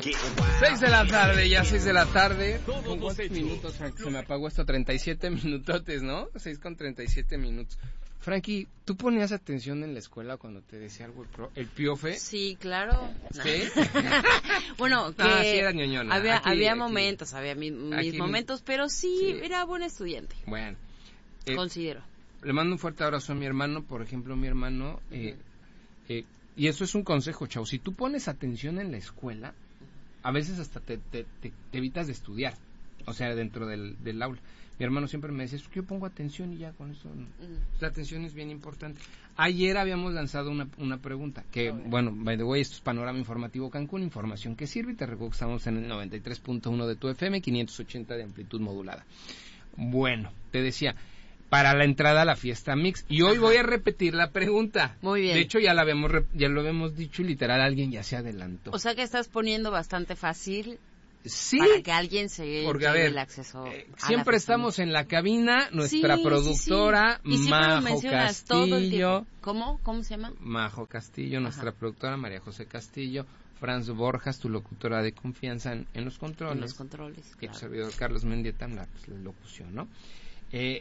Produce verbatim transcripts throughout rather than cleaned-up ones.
Seis de la tarde, ya seis de la tarde. ¿Con cuántos minutos, Frank? Se me apagó esto, treinta y siete minutotes, ¿no? Seis con treinta y siete minutos. Frankie, ¿tú ponías atención en la escuela cuando te decía algo el, pro, el piofe? Sí, claro. ¿Sí? Bueno, que ah, sí era ñoñona. había, aquí, había aquí, momentos, había mi, mis aquí, momentos, pero sí, sí, era buen estudiante. Bueno. Eh, Considero. Le mando un fuerte abrazo a mi hermano, por ejemplo, mi hermano, eh, eh, y eso es un consejo, chavo, si tú pones atención en la escuela, a veces hasta te, te, te, te evitas de estudiar, o sea, dentro del, del aula. Mi hermano siempre me decía, es que yo pongo atención y ya con eso, no. uh-huh. La atención es bien importante. Ayer habíamos lanzado una, una pregunta, que, oh, bueno, by the way, esto es Panorama Informativo Cancún, información que sirve, y te recuerdo que estamos en el noventa y tres punto uno de tu F M, quinientos ochenta de amplitud modulada. Bueno, te decía, para la entrada a la fiesta mix, y hoy Ajá. voy a repetir la pregunta. Muy bien. De hecho, ya la habíamos, ya lo habíamos dicho, y literal, alguien ya se adelantó. O sea que estás poniendo bastante fácil... Sí, para que alguien se porque, a ver, el acceso eh, siempre estamos en la cabina, nuestra sí, productora sí, sí. Majo Castillo. ¿Cómo? ¿Cómo se llama? Majo Castillo, nuestra Ajá. productora María José Castillo, Franz Borjas, tu locutora de confianza en, en los controles. En los controles, Y claro. tu servidor Carlos Mendieta, la, pues, la locución, ¿no? Eh,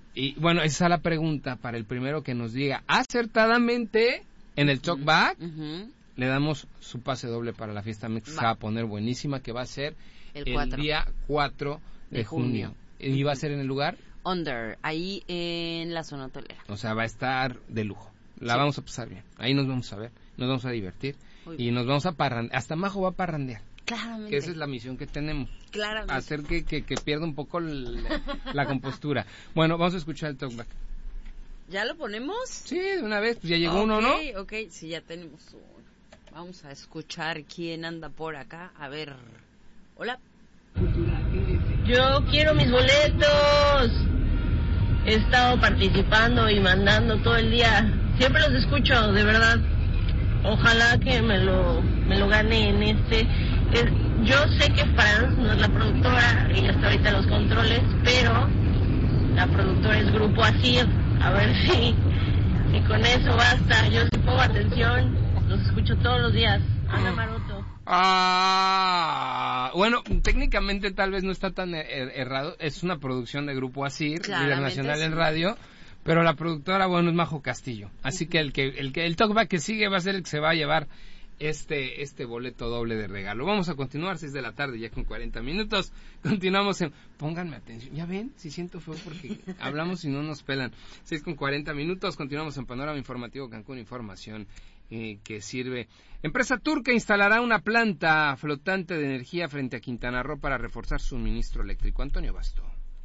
y bueno, esa es la pregunta para el primero que nos diga acertadamente en el uh-huh. talkback. Uh-huh. Le damos su pase doble para la fiesta mix, va. va a poner buenísima, que va a ser el, el día cuatro de, de junio. junio. ¿Y va a ser en el lugar? Under, ahí en la zona hotelera. O sea, va a estar de lujo. La sí. vamos a pasar bien. Ahí nos vamos a ver, nos vamos a divertir. Y nos vamos a parrandear. Hasta Majo va a parrandear. Claramente. Que esa es la misión que tenemos. Claramente. Hacer que, que, que pierda un poco la, la compostura. Bueno, vamos a escuchar el talkback. ¿Ya lo ponemos? Sí, de una vez. Pues ya llegó okay, uno, ¿no? Ok, ok. Sí, ya tenemos uno. Vamos a escuchar quién anda por acá. A ver. Hola. Yo quiero mis boletos. He estado participando y mandando todo el día. Siempre los escucho, de verdad. Ojalá que me lo me lo gane en este. Es, yo sé que Franz no es la productora y hasta ahorita los controles, pero la productora es Grupo Asir. A ver si, si con eso basta. Yo sí pongo atención. Los escucho todos los días. Ana Maroto. Ah, bueno, técnicamente tal vez no está tan er- errado. Es una producción de Grupo Asir, líder nacional sí. en radio. Pero la productora, bueno, es Majo Castillo. Así uh-huh. que el que el que el talkback que sigue va a ser el que se va a llevar este este boleto doble de regalo. Vamos a continuar, seis de la tarde, ya con cuarenta minutos. Continuamos en... Pónganme atención. ¿Ya ven? Si siento feo porque hablamos y no nos pelan. seis con cuarenta minutos. Continuamos en Panorama Informativo Cancún. Información eh, que sirve. Empresa turca instalará una planta flotante de energía frente a Quintana Roo para reforzar su suministro eléctrico. Antonio Basto.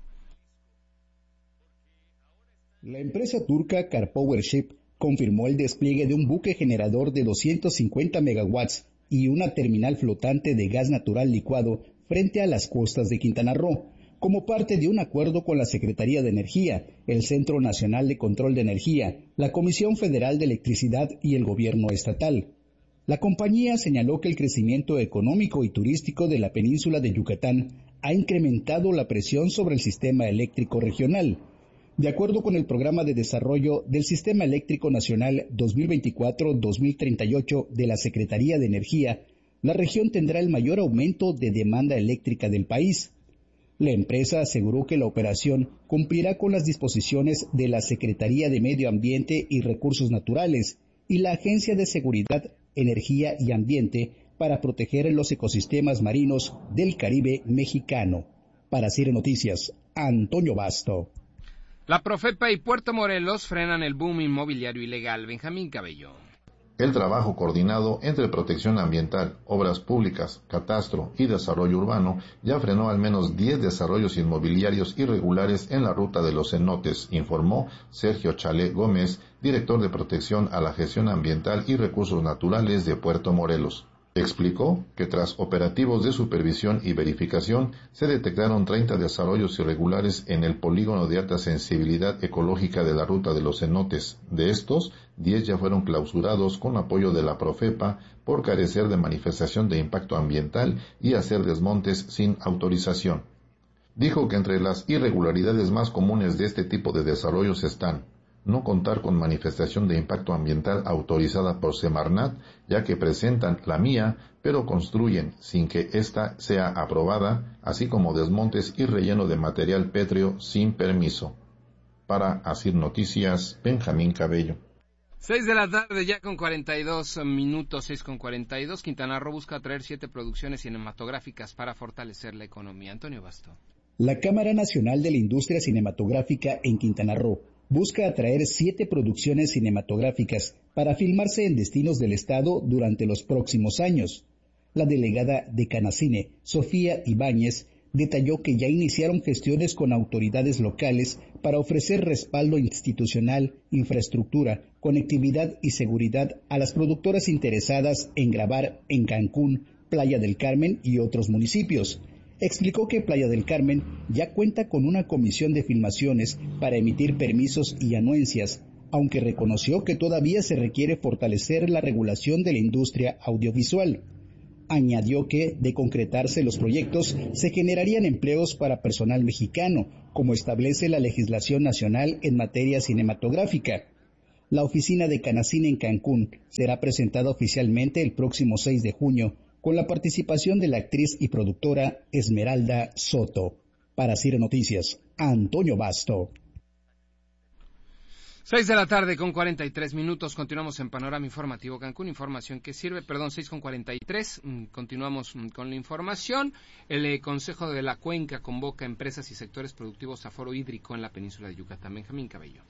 La empresa turca CarPowerShip confirmó el despliegue de un buque generador de doscientos cincuenta megawatts y una terminal flotante de gas natural licuado frente a las costas de Quintana Roo, como parte de un acuerdo con la Secretaría de Energía, el Centro Nacional de Control de Energía, la Comisión Federal de Electricidad y el gobierno estatal. La compañía señaló que el crecimiento económico y turístico de la península de Yucatán ha incrementado la presión sobre el sistema eléctrico regional. De acuerdo con el Programa de Desarrollo del Sistema Eléctrico Nacional dos mil veinticuatro a dos mil treinta y ocho de la Secretaría de Energía, la región tendrá el mayor aumento de demanda eléctrica del país. La empresa aseguró que la operación cumplirá con las disposiciones de la Secretaría de Medio Ambiente y Recursos Naturales y la Agencia de Seguridad, Energía y Ambiente para proteger los ecosistemas marinos del Caribe mexicano. Para C I R E Noticias, Antonio Basto. La Profepa y Puerto Morelos frenan el boom inmobiliario ilegal. Benjamín Cabello. El trabajo coordinado entre protección ambiental, obras públicas, catastro y desarrollo urbano ya frenó al menos diez desarrollos inmobiliarios irregulares en la ruta de los cenotes, informó Sergio Chale Gómez, director de protección a la gestión ambiental y recursos naturales de Puerto Morelos. Explicó que tras operativos de supervisión y verificación se detectaron treinta desarrollos irregulares en el polígono de alta sensibilidad ecológica de la ruta de los cenotes. De estos, diez ya fueron clausurados con apoyo de la Profepa por carecer de manifestación de impacto ambiental y hacer desmontes sin autorización. Dijo que entre las irregularidades más comunes de este tipo de desarrollos están no contar con manifestación de impacto ambiental autorizada por Semarnat, ya que presentan la mía, pero construyen sin que ésta sea aprobada, así como desmontes y relleno de material pétreo sin permiso. Para Asir Noticias, Benjamín Cabello. Seis de la tarde ya con cuarenta y dos minutos, seis con cuarenta y dos. Quintana Roo busca traer siete producciones cinematográficas para fortalecer la economía. Antonio Basto. La Cámara Nacional de la Industria Cinematográfica en Quintana Roo busca atraer siete producciones cinematográficas para filmarse en destinos del estado durante los próximos años. La delegada de Canacine, Sofía Ibáñez, detalló que ya iniciaron gestiones con autoridades locales para ofrecer respaldo institucional, infraestructura, conectividad y seguridad a las productoras interesadas en grabar en Cancún, Playa del Carmen y otros municipios. Explicó que Playa del Carmen ya cuenta con una comisión de filmaciones para emitir permisos y anuencias, aunque reconoció que todavía se requiere fortalecer la regulación de la industria audiovisual. Añadió que, de concretarse los proyectos, se generarían empleos para personal mexicano, como establece la legislación nacional en materia cinematográfica. La oficina de Canacine en Cancún será presentada oficialmente el próximo seis de junio, con la participación de la actriz y productora Esmeralda Soto. Para Ciro Noticias, Antonio Basto. Seis de la tarde con cuarenta y tres minutos, continuamos en Panorama Informativo Cancún, información que sirve, perdón, seis con cuarenta y tres, continuamos con la información. El eh, Consejo de la Cuenca convoca empresas y sectores productivos a foro hídrico en la península de Yucatán. Benjamín Cabello.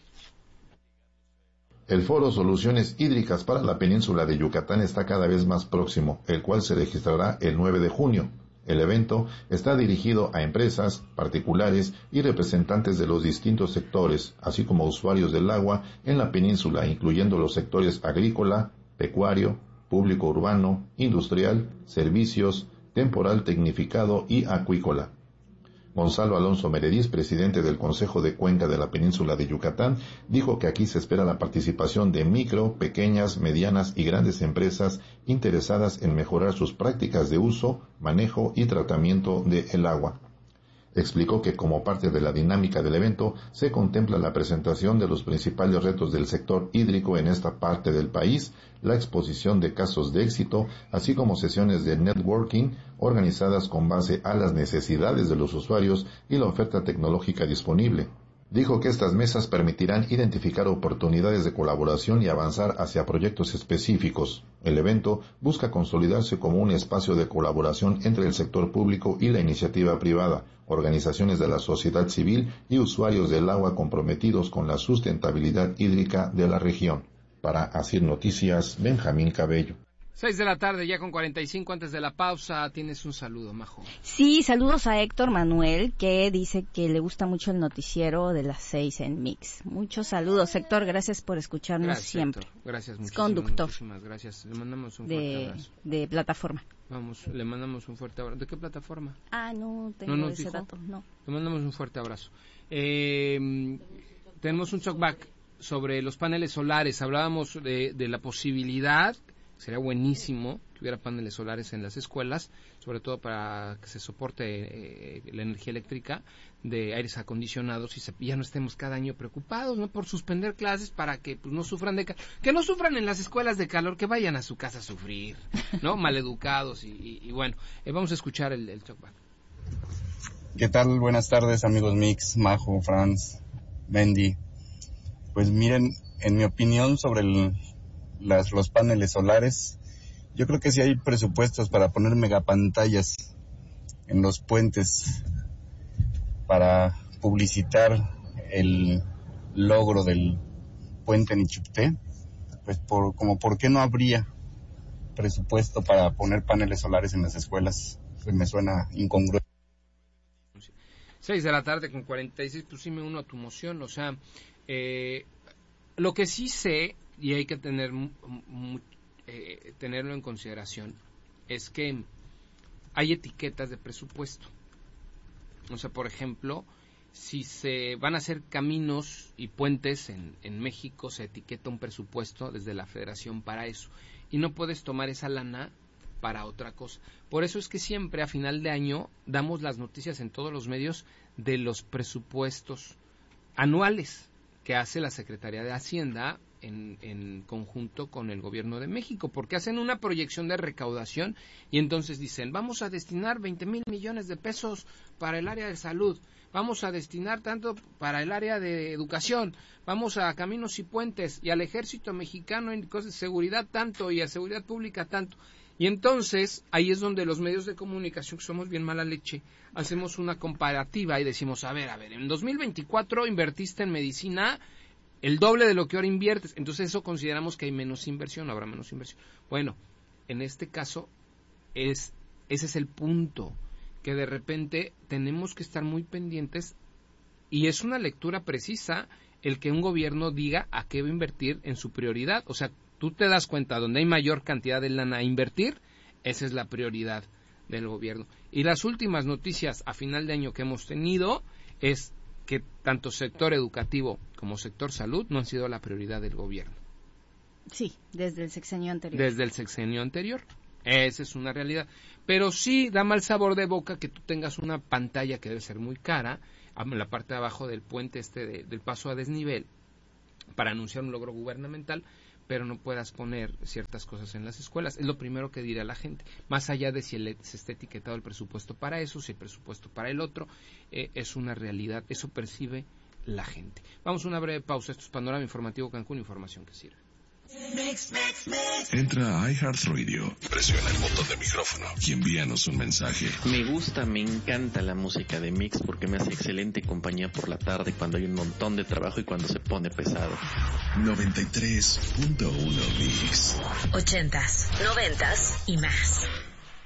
El foro Soluciones Hídricas para la península de Yucatán está cada vez más próximo, el cual se registrará el nueve de junio. El evento está dirigido a empresas, particulares y representantes de los distintos sectores, así como usuarios del agua en la península, incluyendo los sectores agrícola, pecuario, público urbano, industrial, servicios, temporal tecnificado y acuícola. Gonzalo Alonso Meredís, presidente del Consejo de Cuenca de la Península de Yucatán, dijo que aquí se espera la participación de micro, pequeñas, medianas y grandes empresas interesadas en mejorar sus prácticas de uso, manejo y tratamiento del agua. Explicó que como parte de la dinámica del evento se contempla la presentación de los principales retos del sector hídrico en esta parte del país, la exposición de casos de éxito, así como sesiones de networking organizadas con base a las necesidades de los usuarios y la oferta tecnológica disponible. Dijo que estas mesas permitirán identificar oportunidades de colaboración y avanzar hacia proyectos específicos. El evento busca consolidarse como un espacio de colaboración entre el sector público y la iniciativa privada, organizaciones de la sociedad civil y usuarios del agua comprometidos con la sustentabilidad hídrica de la región. Para Asir Noticias, Benjamín Cabello. Seis de la tarde, ya con cuarenta y cinco, antes de la pausa, tienes un saludo, Majo. Sí, saludos a Héctor Manuel, que dice que le gusta mucho el noticiero de las seis en Mix. Muchos saludos, Héctor, gracias por escucharnos gracias, siempre. Héctor. Gracias, muchísimas, conductor. muchísimas gracias. Le mandamos un de, fuerte abrazo. De plataforma. Vamos, le mandamos un fuerte abrazo. ¿De qué plataforma? Ah, no tengo ¿No ese dijo? dato, no. Le mandamos un fuerte abrazo. Eh, tenemos un talkback sobre los paneles solares. Hablábamos de, de la posibilidad, sería buenísimo que hubiera paneles solares en las escuelas, sobre todo para que se soporte eh, la energía eléctrica de aires acondicionados y se, ya no estemos cada año preocupados, ¿no?, por suspender clases para que pues no sufran de calor, que no sufran en las escuelas de calor, que vayan a su casa a sufrir, ¿no?, maleducados y, y, y bueno, eh, vamos a escuchar el, el talkback. ¿Qué tal? Buenas tardes, amigos Mix, Majo, Franz, Mendy. Pues miren, en mi opinión sobre el, las, los paneles solares, yo creo que sí hay presupuestos para poner megapantallas en los puentes para publicitar el logro del puente Nichupté. Pues por, como por qué no habría presupuesto para poner paneles solares en las escuelas, pues me suena incongruente. Seis de la tarde con cuarenta y seis, pues sí me uno a tu moción, o sea, eh, lo que sí sé, y hay que tener mu- eh, tenerlo en consideración, es que hay etiquetas de presupuesto. O sea, por ejemplo, si se van a hacer caminos y puentes en, en México, se etiqueta un presupuesto desde la Federación para eso, y no puedes tomar esa lana para otra cosa. Por eso es que siempre a final de año damos las noticias en todos los medios de los presupuestos anuales, que hace la Secretaría de Hacienda en, en conjunto con el Gobierno de México, porque hacen una proyección de recaudación y entonces dicen, vamos a destinar veinte mil millones de pesos para el área de salud, vamos a destinar tanto para el área de educación, vamos a caminos y puentes, y al ejército mexicano en cosas de seguridad tanto, y a seguridad pública tanto. Y entonces, ahí es donde los medios de comunicación, que somos bien mala leche, hacemos una comparativa y decimos, a ver, a ver, en dos mil veinticuatro invertiste en medicina el doble de lo que ahora inviertes, entonces eso consideramos que hay menos inversión, habrá menos inversión. Bueno, en este caso, es ese es el punto, que de repente tenemos que estar muy pendientes, y es una lectura precisa el que un gobierno diga a qué va a invertir en su prioridad. O sea, tú te das cuenta, donde hay mayor cantidad de lana a invertir, esa es la prioridad del gobierno. Y las últimas noticias a final de año que hemos tenido es que tanto sector educativo como sector salud no han sido la prioridad del gobierno. Sí, desde el sexenio anterior. Desde el sexenio anterior. Esa es una realidad. Pero sí da mal sabor de boca que tú tengas una pantalla que debe ser muy cara, en la parte de abajo del puente este de, del paso a desnivel, para anunciar un logro gubernamental, pero no puedas poner ciertas cosas en las escuelas. Es lo primero que dirá la gente, más allá de si el, se está etiquetado el presupuesto para eso, si el presupuesto para el otro, eh, es una realidad, eso percibe la gente. Vamos a una breve pausa. Esto es Panorama Informativo Cancún, información que sirve. Mix, mix, mix. Entra a iHeartRadio, presiona el botón de micrófono y envíanos un mensaje. Me gusta, me encanta la música de Mix porque me hace excelente compañía por la tarde cuando hay un montón de trabajo y cuando se pone pesado. noventa y tres punto uno Mix. Ochentas, noventas y más.